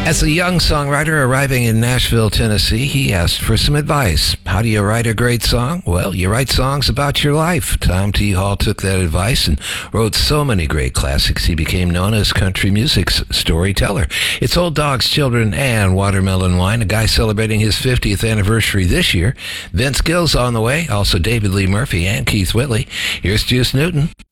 As a young songwriter arriving in Nashville, Tennessee, he asked for some advice. How do you write a great song? Well, you write songs about your life. Tom T. Hall took that advice and wrote so many great classics, he became known as country music's storyteller. It's Old Dogs, Children, and Watermelon Wine, a guy celebrating his 50th anniversary this year. Vince Gill's on the way, also David Lee Murphy and Keith Whitley. Here's Juice Newton.